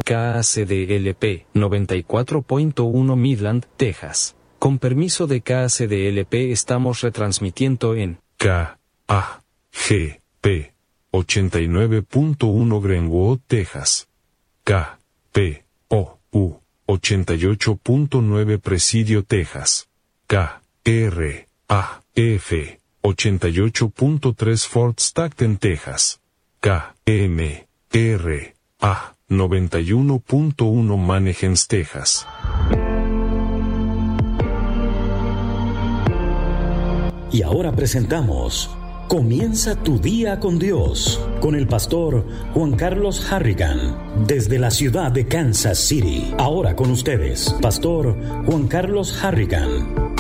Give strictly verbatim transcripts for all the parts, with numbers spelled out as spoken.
K A C D L P noventa y cuatro punto uno Midland, Texas. Con permiso de K A C D L P estamos retransmitiendo en K A G P ochenta y nueve punto uno Greenwood, Texas. K P O U ochenta y ocho punto nueve Presidio, Texas. K R A F ochenta y ocho punto tres Fort Stockton, Texas. K M R A noventa y uno punto uno Mannheim, Texas. Y ahora presentamos Comienza tu día con Dios, con el pastor Juan Carlos Harrigan, desde la ciudad de Kansas City. Ahora con ustedes, pastor Juan Carlos Harrigan.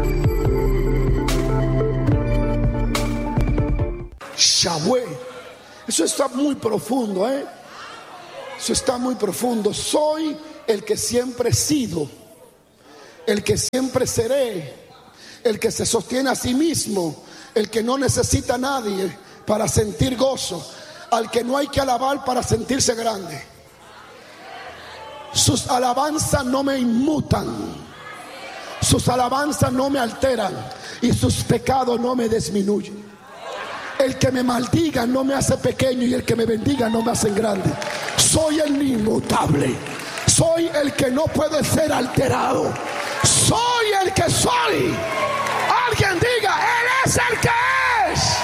Yahweh, eso está muy profundo, ¿eh? Eso está muy profundo. Soy el que siempre he sido, el que siempre seré, el que se sostiene a sí mismo, el que no necesita a nadie para sentir gozo, al que no hay que alabar para sentirse grande. Sus alabanzas no me inmutan, sus alabanzas no me alteran y sus pecados no me disminuyen. El que me maldiga no me hace pequeño y el que me bendiga no me hace grande. Soy el inmutable, soy el que no puede ser alterado, soy el que soy. Alguien diga, Él es el que es.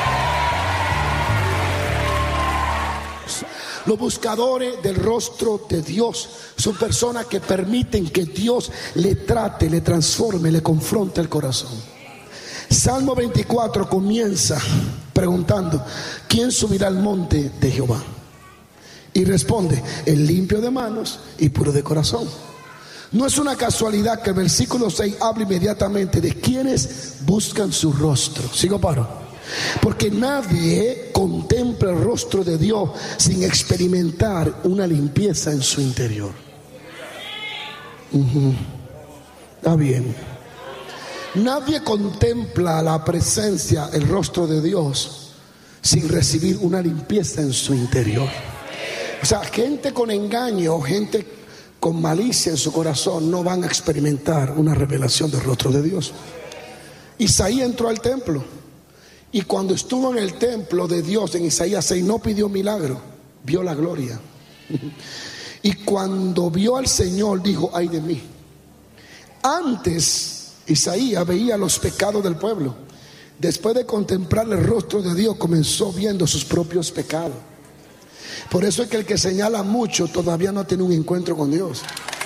Los buscadores del rostro de Dios son personas que permiten que Dios le trate, le transforme, le confronte el corazón. Salmo veinticuatro comienza preguntando: ¿quién subirá al monte de Jehová? Y responde: el limpio de manos y puro de corazón. No es una casualidad que el versículo seis habla inmediatamente de quienes buscan su rostro. Sigo paro. Porque nadie contempla el rostro de Dios sin experimentar una limpieza en su interior. Uh-huh. Está bien. Nadie contempla la presencia, el rostro de Dios sin recibir una limpieza en su interior. O sea, gente con engaño, gente con malicia en su corazón no van a experimentar una revelación del rostro de Dios. Isaías entró al templo y cuando estuvo en el templo de Dios en Isaías seis no pidió milagro, vio la gloria. Y cuando vio al Señor dijo: ay de mí. Antes Isaías veía los pecados del pueblo. Después de contemplar el rostro de Dios comenzó viendo sus propios pecados. Por eso es que el que señala mucho todavía no tiene un encuentro con Dios.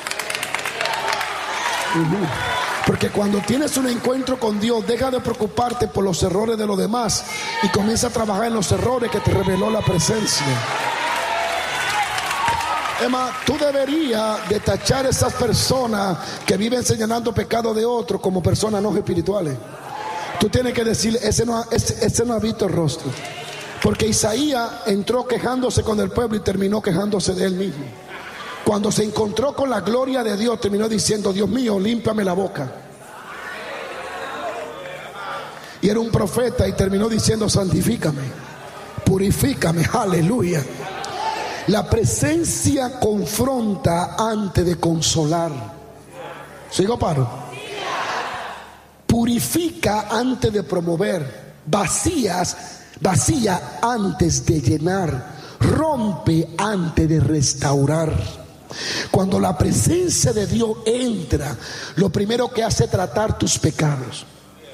Uh-huh. Porque cuando tienes un encuentro con Dios, deja de preocuparte por los errores de los demás y comienza a trabajar en los errores que te reveló la presencia. Emma, tú deberías de tachar a esas personas que viven señalando pecado de otros como personas no espirituales. Tú tienes que decir: ese no, ese, ese no ha visto el rostro. Porque Isaías entró quejándose con el pueblo y terminó quejándose de él mismo. Cuando se encontró con la gloria de Dios, terminó diciendo: Dios mío, límpiame la boca. Y era un profeta y terminó diciendo: santifícame, purifícame, aleluya. La presencia confronta antes de consolar. ¿Sigo paro? Purifica antes de promover. Vacías, vacía antes de llenar. Rompe antes de restaurar. Cuando la presencia de Dios entra, lo primero que hace es tratar tus pecados,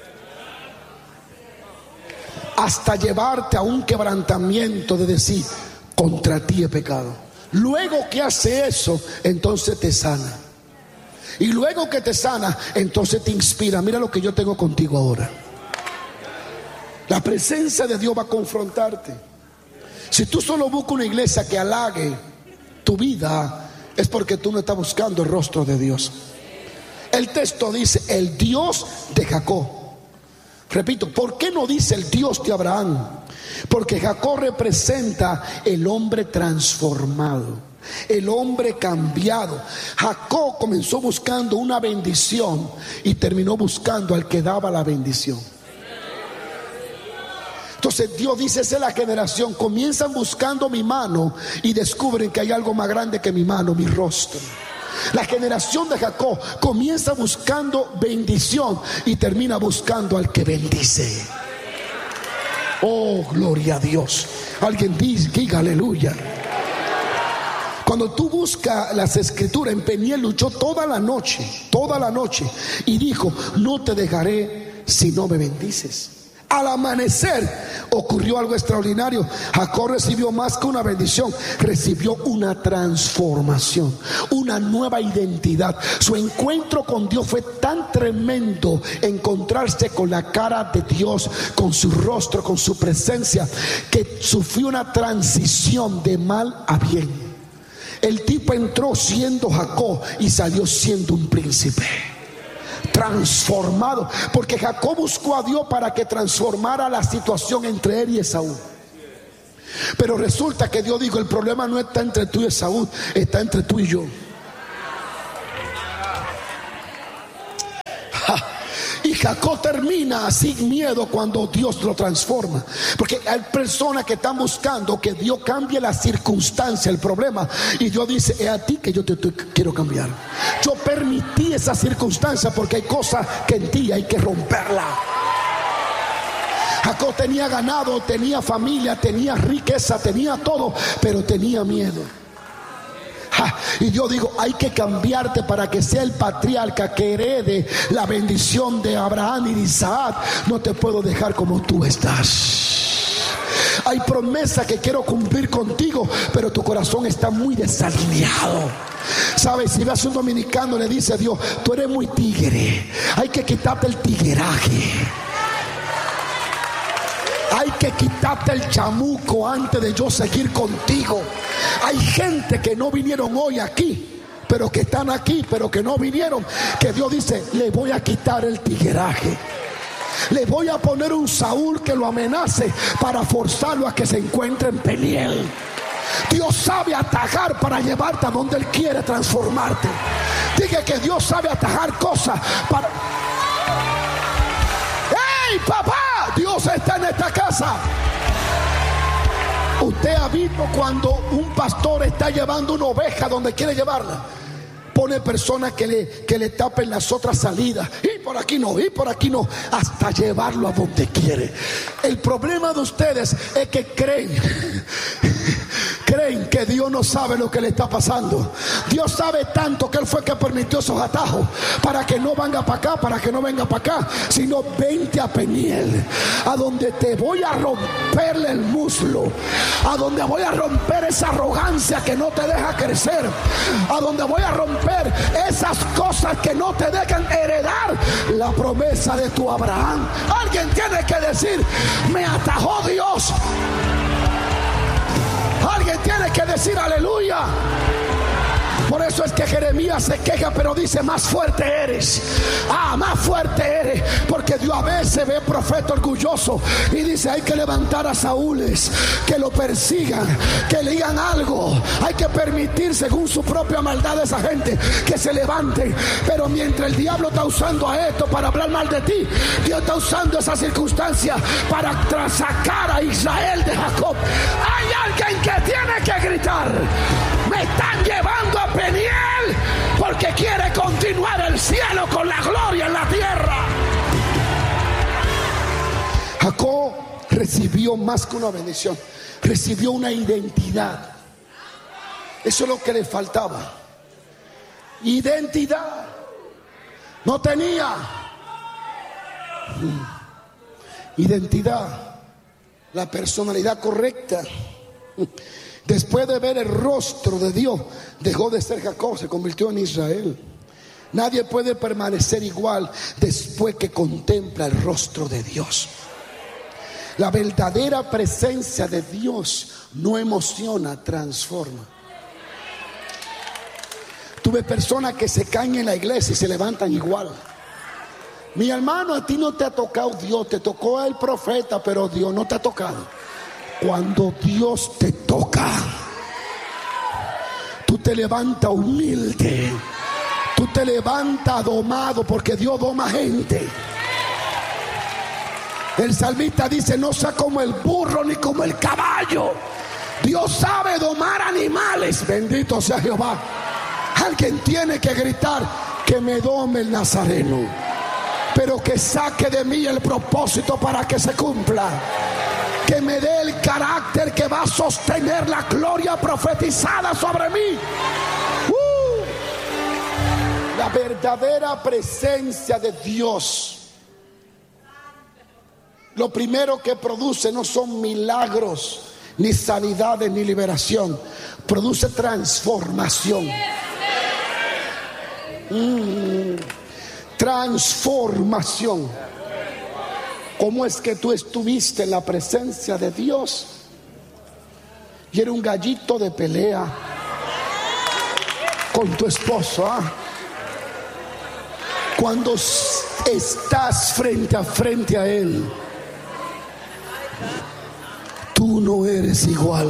hasta llevarte a un quebrantamiento de decir: contra ti he pecado. Luego que hace eso, entonces te sana. Y luego que te sana, entonces te inspira: mira lo que yo tengo contigo ahora. La presencia de Dios va a confrontarte. Si tú solo buscas una iglesia que halague tu vida, es porque tú no estás buscando el rostro de Dios. El texto dice: el Dios de Jacob. Repito, ¿por qué no dice el Dios de Abraham? Porque Jacob representa el hombre transformado, el hombre cambiado. Jacob comenzó buscando una bendición y terminó buscando al que daba la bendición. Entonces Dios dice, esa es la generación. Comienzan buscando mi mano y descubren que hay algo más grande que mi mano, mi rostro. La generación de Jacob comienza buscando bendición y termina buscando al que bendice. Oh, gloria a Dios. Alguien dice, diga aleluya. Cuando tú buscas las escrituras, en Peniel luchó toda la noche, toda la noche, y dijo, no te dejaré si no me bendices. Al amanecer ocurrió algo extraordinario. Jacob recibió más que una bendición, recibió una transformación, una nueva identidad. Su encuentro con Dios fue tan tremendo, encontrarse con la cara de Dios, con su rostro, con su presencia, que sufrió una transición de mal a bien. El tipo entró siendo Jacob y salió siendo un príncipe transformado, porque Jacob buscó a Dios para que transformara la situación entre él y Esaú. Pero resulta que Dios dijo, el problema no está entre tú y Esaú, está entre tú y yo. Ja. Y Jacob termina sin miedo cuando Dios lo transforma, porque hay personas que están buscando que Dios cambie la circunstancia, el problema, y Dios dice, es a ti que yo te, te quiero cambiar. Yo permití esa circunstancia porque hay cosas que en ti hay que romperla. Jacob tenía ganado, tenía familia, tenía riqueza, tenía todo, pero tenía miedo. Ja, y yo digo, hay que cambiarte para que sea el patriarca que herede la bendición de Abraham y de Isaac. No te puedo dejar como tú estás. Hay promesas que quiero cumplir contigo, pero tu corazón está muy desalineado. ¿Sabes? Si vas a un dominicano, le dice a Dios, tú eres muy tigre, hay que quitarte el tigueraje. Hay que quitarte el chamuco antes de yo seguir contigo. Hay gente que no vinieron hoy aquí, pero que están aquí, pero que no vinieron, que Dios dice, le voy a quitar el tigueraje. Le voy a poner un Saúl que lo amenace para forzarlo a que se encuentre en Peniel. Dios sabe atajar para llevarte a donde Él quiere transformarte. Dije que Dios sabe atajar cosas para... ¡Hey, papá! Dios está en esta casa. Usted ha visto cuando un pastor está llevando una oveja donde quiere llevarla, pone personas que le, que le tapen las otras salidas, y por aquí no, y por aquí no, hasta llevarlo a donde quiere. El problema de ustedes es que creen creen que Dios no sabe lo que le está pasando. Dios sabe tanto que Él fue que permitió esos atajos para que no venga para acá, para que no venga para acá, sino vente a Peniel, a donde te voy a romperle el muslo, a donde voy a romper esa arrogancia que no te deja crecer, a donde voy a romper esas cosas que no te dejan heredar la promesa de tu Abraham. Alguien tiene que decir, me atajó Dios. Alguien tiene que decir aleluya. Por eso es que Jeremías se queja, pero dice, más fuerte eres. Ah, más fuerte eres. Porque Dios a veces ve profeta orgulloso y dice, hay que levantar a Saúles, que lo persigan, que le digan algo. Hay que permitir, según su propia maldad, a esa gente que se levanten. Pero mientras el diablo está usando a esto para hablar mal de ti, Dios está usando esa circunstancia para sacar a Israel de Jacob. Hay alguien que tiene que gritar, me están llevando a Peniel porque quiere continuar el cielo con la gloria en la tierra. Jacob recibió más que una bendición, recibió una identidad. Eso es lo que le faltaba. Identidad. No tenía identidad, la personalidad correcta. Después de ver el rostro de Dios, dejó de ser Jacob, se convirtió en Israel. Nadie puede permanecer igual después que contempla el rostro de Dios. La verdadera presencia de Dios no emociona, transforma. Tuve personas que se caen en la iglesia y se levantan igual. Mi hermano, a ti no te ha tocado Dios, te tocó el profeta, pero Dios no te ha tocado. Cuando Dios te toca, tú te levantas humilde, tú te levantas domado, porque Dios doma gente. El salmista dice: no sea como el burro ni como el caballo. Dios sabe domar animales. Bendito sea Jehová. Alguien tiene que gritar: que me dome el Nazareno, pero que saque de mí el propósito para que se cumpla. Que me dé el carácter que va a sostener la gloria profetizada sobre mí. Uh, la verdadera presencia de Dios, lo primero que produce no son milagros, ni sanidades, ni liberación. Produce transformación. Mm, transformación. ¿Cómo es que tú estuviste en la presencia de Dios y era un gallito de pelea con tu esposo? ¿ah? Cuando estás frente a frente a Él, tú no eres igual.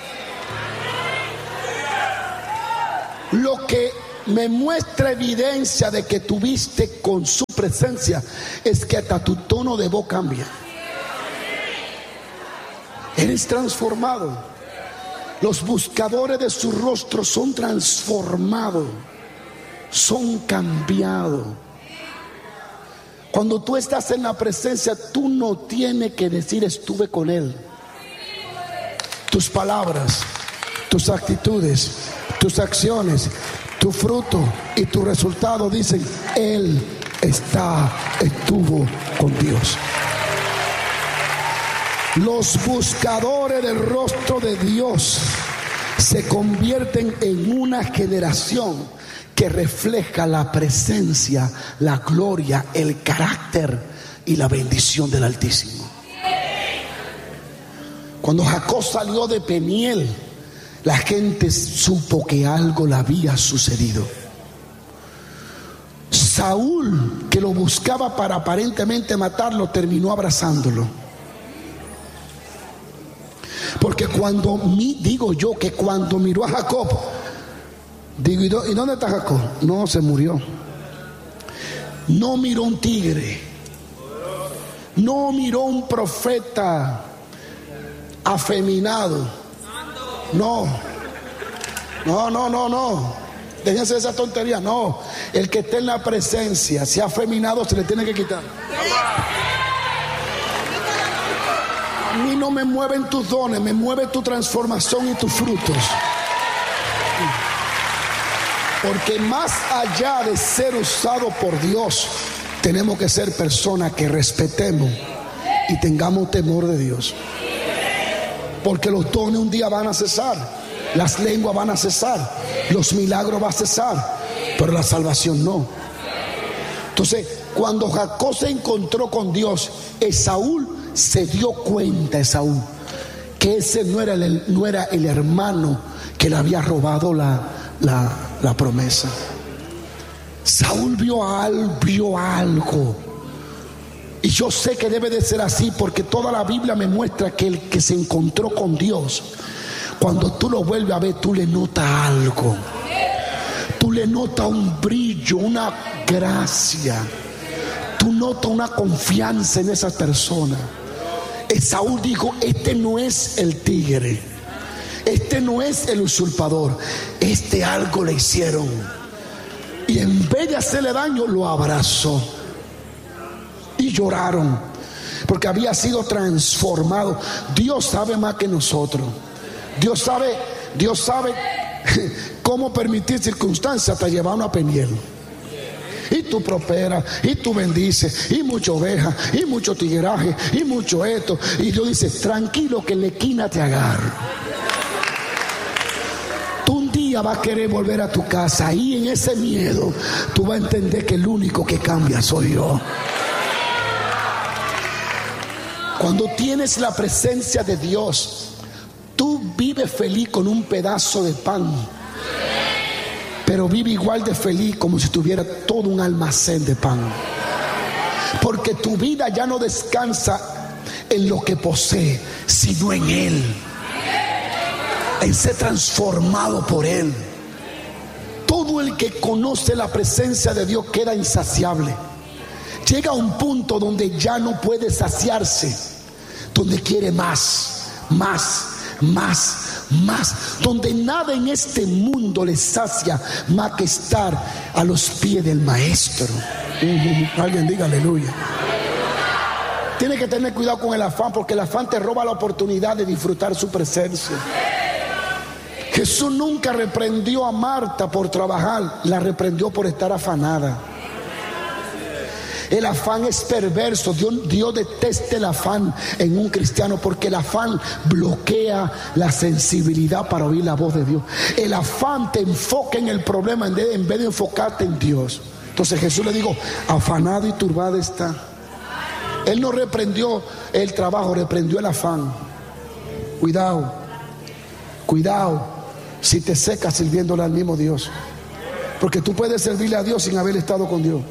Lo que me muestra evidencia de que tuviste con su presencia es que hasta tu tono de voz cambia. Eres transformado. Los buscadores de su rostro son transformados, son cambiados. Cuando tú estás en la presencia, tú no tienes que decir estuve con Él. Tus palabras, tus actitudes, tus acciones, tu fruto y tu resultado dicen: Él está, estuvo con Dios. Los buscadores del rostro de Dios se convierten en una generación que refleja la presencia, la gloria, el carácter y la bendición del Altísimo. Cuando Jacob salió de Peniel, la gente supo que algo le había sucedido. Saúl, que lo buscaba para aparentemente matarlo, terminó abrazándolo. Porque cuando, mi, digo yo que cuando miró a Jacob, digo, ¿y dónde está Jacob? No, se murió. No miró un tigre, no miró un profeta afeminado. No, no, no, no, no. Déjense de esa tontería. No, el que esté en la presencia, si ha afeminado, se le tiene que quitar. A mí no me mueven tus dones, me mueve tu transformación y tus frutos. Porque más allá de ser usado por Dios, tenemos que ser personas que respetemos y tengamos temor de Dios. Porque los dones un día van a cesar, las lenguas van a cesar, los milagros van a cesar, pero la salvación no. Entonces, cuando Jacob se encontró con Dios, Esaú se dio cuenta, Esaú, que ese no era el, no era el hermano que le había robado la, la, la promesa. Saúl vio, al, vio algo. Y yo sé que debe de ser así, porque toda la Biblia me muestra que el que se encontró con Dios, cuando tú lo vuelves a ver, tú le notas algo. Tú le notas un brillo, una gracia. Tú notas una confianza en esa persona. Esaú dijo: este no es el tigre, este no es el usurpador, este algo le hicieron. Y en vez de hacerle daño, lo abrazó. Y lloraron, porque había sido transformado. Dios sabe más que nosotros. Dios sabe, Dios sabe cómo permitir circunstancias hasta llevar una Peniel. Y tú prosperas, y tú bendices, y mucha oveja, y mucho tigueraje, y mucho esto. Y Dios dice: tranquilo, que la esquina te agarro. Tú un día vas a querer volver a tu casa, y en ese miedo tú vas a entender que el único que cambia soy yo. Cuando tienes la presencia de Dios, tú vives feliz con un pedazo de pan, pero vive igual de feliz como si tuviera todo un almacén de pan. Porque tu vida ya no descansa en lo que posee, sino en Él, en ser transformado por Él. Todo el que conoce la presencia de Dios queda insaciable. llega a un punto donde ya no puede saciarse, donde quiere más, más, más, más, donde nada en este mundo le sacia más que estar a los pies del Maestro. Uh-huh. Alguien diga aleluya. Tiene que tener cuidado con el afán, porque el afán te roba la oportunidad de disfrutar su presencia. Jesús nunca reprendió a Marta por trabajar, la reprendió por estar afanada. El afán es perverso. Dios, Dios detesta el afán en un cristiano, porque el afán bloquea la sensibilidad para oír la voz de Dios. El afán te enfoca en el problema en vez de, en vez de enfocarte en Dios. Entonces Jesús le dijo, afanado y turbado está. Él no reprendió el trabajo, reprendió el afán. Cuidado, cuidado si te secas sirviéndole al mismo Dios, porque tú puedes servirle a Dios sin haber estado con Dios.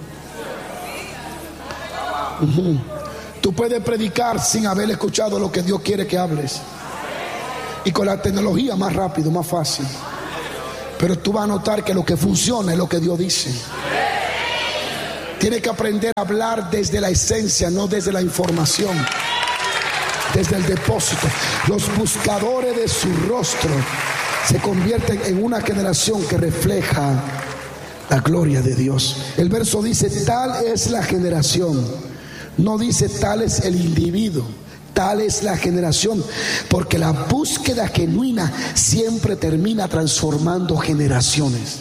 Uh-huh. Tú puedes predicar sin haber escuchado lo que Dios quiere que hables, y con la tecnología más rápido, más fácil. Pero tú vas a notar que lo que funciona es lo que Dios dice. Tienes que aprender a hablar desde la esencia, no desde la información, desde el depósito. Los buscadores de su rostro se convierten en una generación que refleja la gloria de Dios. El verso dice, tal es la generación. No dice tal es el individuo, tal es la generación, porque la búsqueda genuina siempre termina transformando generaciones.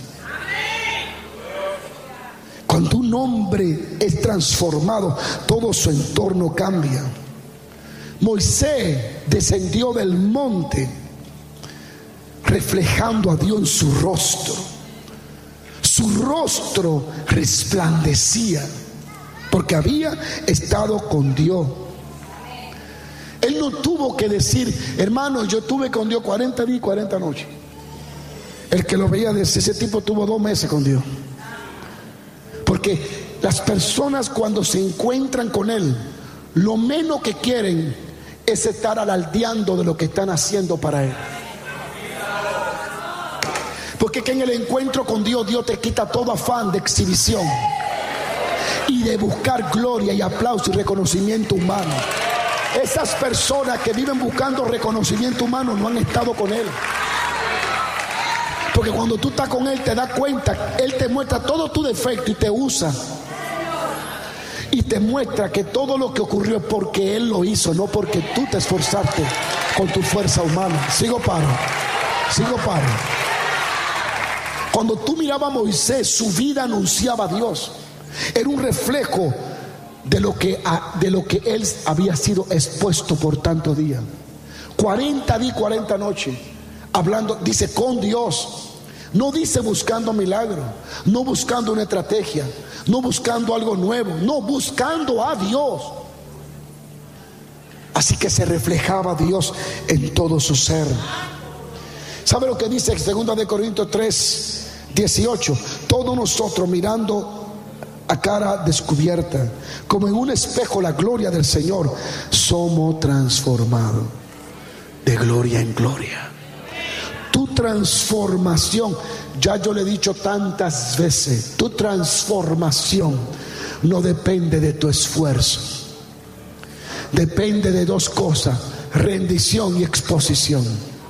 Cuando un hombre es transformado, todo su entorno cambia. Moisés descendió del monte reflejando a Dios en su rostro. Su rostro resplandecía porque había estado con Dios. Él no tuvo que decir, hermano, yo estuve con Dios cuarenta días y cuarenta noches. El que lo veía decir, ese tipo tuvo dos meses con Dios. Porque las personas, cuando se encuentran con Él, lo menos que quieren es estar alardeando de lo que están haciendo para Él. Porque que en el encuentro con Dios, Dios te quita todo afán de exhibición y de buscar gloria y aplauso y reconocimiento humano. Esas personas que viven buscando reconocimiento humano no han estado con Él. Porque cuando tú estás con Él te das cuenta, Él te muestra todo tu defecto y te usa. Y te muestra que todo lo que ocurrió es porque Él lo hizo, no porque tú te esforzaste con tu fuerza humana. Sigo paro, sigo paro. Cuando tú mirabas a Moisés, su vida anunciaba a Dios. Era un reflejo de lo que, de lo que él había sido expuesto por tantos días. cuarenta días, cuarenta noches, hablando, dice, con Dios. No dice buscando milagro, no buscando una estrategia, no buscando algo nuevo, no, buscando a Dios. Así que se reflejaba a Dios en todo su ser. ¿Sabe lo que dice en segunda de Corintios tres, dieciocho? Todos nosotros mirando a cara descubierta, como en un espejo, la gloria del Señor, somos transformados de gloria en gloria. Tu transformación, ya yo le he dicho tantas veces, tu transformación no depende de tu esfuerzo. Depende de dos cosas: rendición y exposición.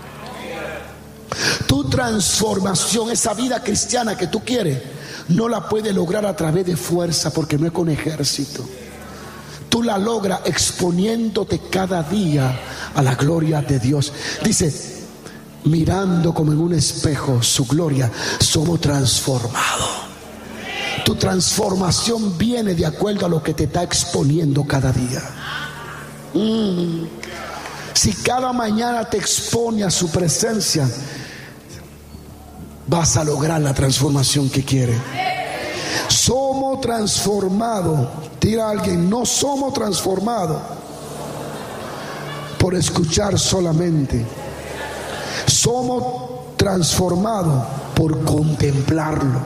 Tu transformación, esa vida cristiana que tú quieres, no la puedes lograr a través de fuerza, porque no es con ejército. Tú la logras exponiéndote cada día a la gloria de Dios. Dice, mirando como en un espejo su gloria, somos transformados. Tu transformación viene de acuerdo a lo que te está exponiendo cada día. Mm. Si cada mañana te expone a su presencia, vas a lograr la transformación que quieres. Somos transformados. Tira a alguien, no somos transformados por escuchar solamente. Somos transformados por contemplarlo.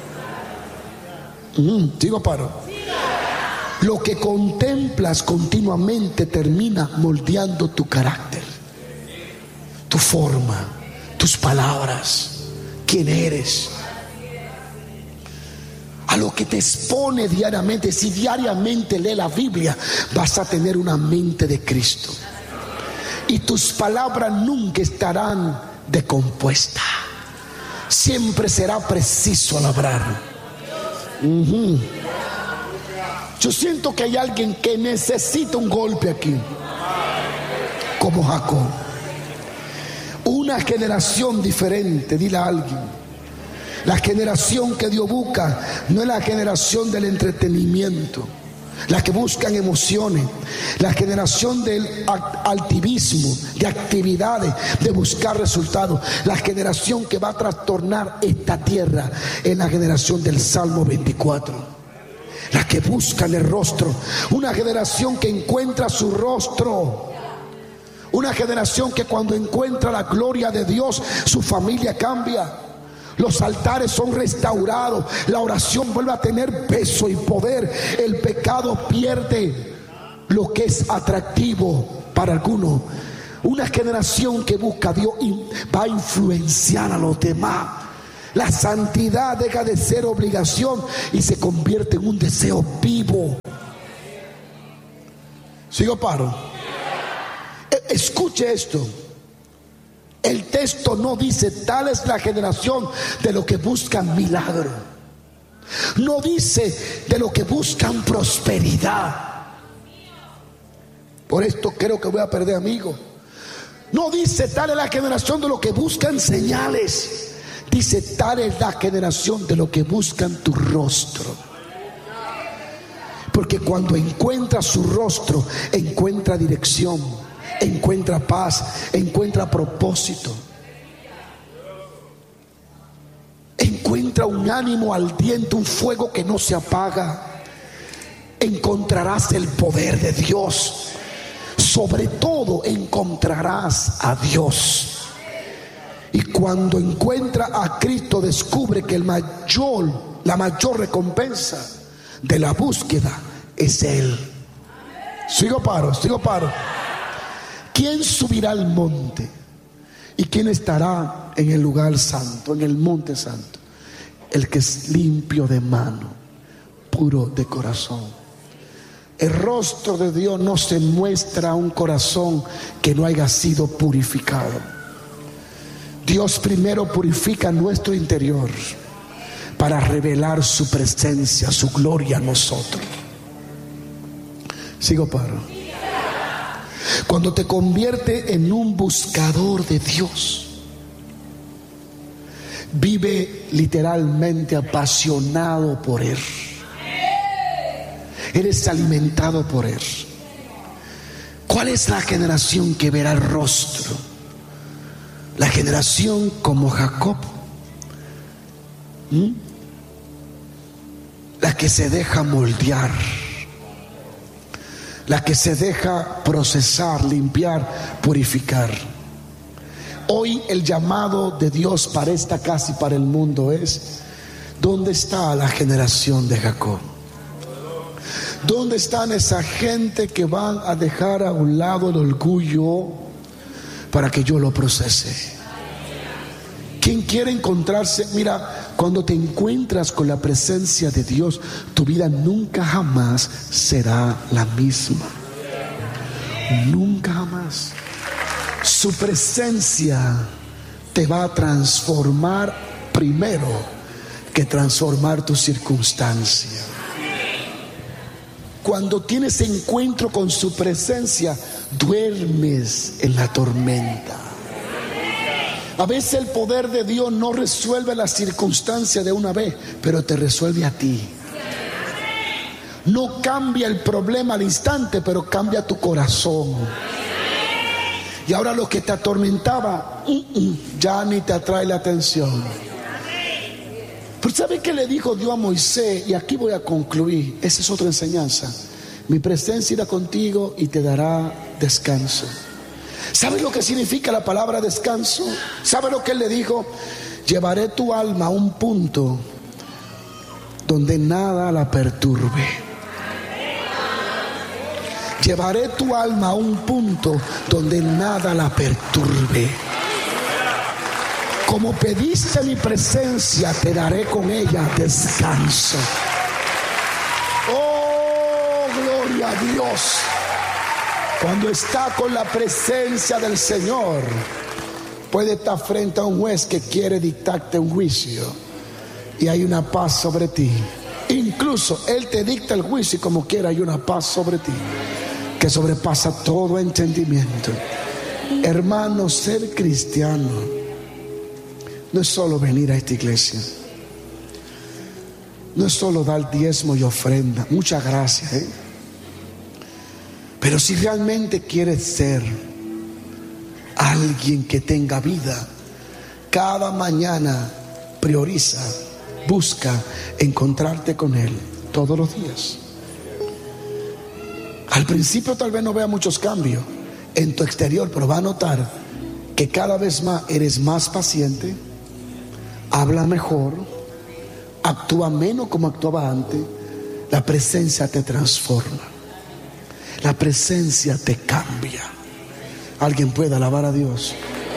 Mm, ¿Sigo paro? Lo que contemplas continuamente termina moldeando tu carácter, tu forma, tus palabras, quién eres. a lo que te expone diariamente. Si diariamente lee la Biblia, vas a tener una mente de Cristo. Y tus palabras nunca estarán descompuestas. Siempre será preciso al hablar. Uh-huh. Yo siento que hay alguien que necesita un golpe aquí, como Jacob. Una generación diferente. Dile a alguien: la generación que Dios busca no es la generación del entretenimiento, la que buscan emociones, la generación del activismo, de actividades, de buscar resultados. La generación que va a trastornar esta tierra es la generación del Salmo veinticuatro, la que busca el rostro. Una generación que encuentra su rostro. Una generación que cuando encuentra la gloria de Dios, su familia cambia. Los altares son restaurados. La oración vuelve a tener peso y poder. El pecado pierde lo que es atractivo para algunos. Una generación que busca a Dios va a influenciar a los demás. La santidad deja de ser obligación y se convierte en un deseo vivo. ¿Sigo, paro? Escuche esto. El texto no dice tal es la generación de los que buscan milagro. No dice de los que buscan prosperidad. Por esto creo que voy a perder amigos. No dice tal es la generación de los que buscan señales. Dice tal es la generación de los que buscan tu rostro. Porque cuando encuentra su rostro, encuentra dirección, encuentra paz, encuentra propósito, encuentra un ánimo ardiente, un fuego que no se apaga. Encontrarás el poder de Dios. Sobre todo encontrarás a Dios. Y cuando encuentra a Cristo, descubre que el mayor, la mayor recompensa de la búsqueda es Él. Sigo paro, sigo paro. ¿Quién subirá al monte? ¿Y quién estará en el lugar santo, en el monte santo? El que es limpio de mano, puro de corazón. El rostro de Dios no se muestra a un corazón que no haya sido purificado. Dios primero purifica nuestro interior para revelar su presencia, su gloria a nosotros. Sigo paro. Cuando te convierte en un buscador de Dios, vive literalmente apasionado por Él. Eres alimentado por Él. ¿Cuál es la generación que verá el rostro? La generación como Jacob, ¿Mm? la que se deja moldear, la que se deja procesar, limpiar, purificar. Hoy el llamado de Dios para esta casa y para el mundo es: ¿dónde está la generación de Jacob? ¿Dónde están esa gente que van a dejar a un lado el orgullo para que yo lo procese? ¿Quién quiere encontrarse? Mira, cuando te encuentras con la presencia de Dios, tu vida nunca jamás será la misma. Nunca jamás. Su presencia te va a transformar primero que transformar tu circunstancia. Cuando tienes encuentro con su presencia, duermes en la tormenta. A veces el poder de Dios no resuelve la circunstancia de una vez, pero te resuelve a ti. No cambia el problema al instante, pero cambia tu corazón. Y ahora lo que te atormentaba uh, uh, ya ni te atrae la atención. Pero ¿sabe qué le dijo Dios a Moisés? Y aquí voy a concluir. Esa es otra enseñanza. Mi presencia irá contigo y te dará descanso. ¿Sabes lo que significa la palabra descanso? ¿Sabe lo que él le dijo? Llevaré tu alma a un punto donde nada la perturbe. Llevaré tu alma a un punto donde nada la perturbe. Como pediste mi presencia, te daré con ella descanso. Oh, gloria a Dios. Cuando está con la presencia del Señor, puede estar frente a un juez que quiere dictarte un juicio y hay una paz sobre ti. Incluso Él te dicta el juicio y como quiera hay una paz sobre ti que sobrepasa todo entendimiento. Hermano, ser cristiano no es solo venir a esta iglesia, no es solo dar diezmo y ofrenda. Muchas gracias, ¿eh? Pero si realmente quieres ser alguien que tenga vida, cada mañana prioriza, busca encontrarte con Él todos los días. Al principio tal vez no vea muchos cambios en tu exterior, pero va a notar que cada vez más eres más paciente, habla mejor, actúa menos como actuaba antes. La presencia te transforma, la presencia te cambia. Alguien puede alabar a Dios.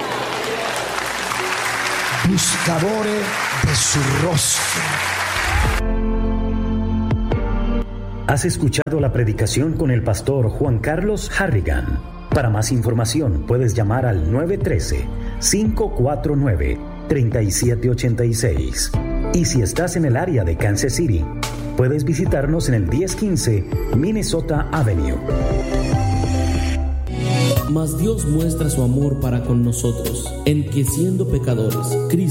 Buscadores de su rostro. Has escuchado la predicación con el pastor Juan Carlos Harrigan. Para más información puedes llamar al nueve uno tres, cinco cuatro nueve, tres siete ocho seis. Y si estás en el área de Kansas City, puedes visitarnos en el diez quince Minnesota Avenue. Mas Dios muestra su amor para con nosotros, en que siendo pecadores, Cristo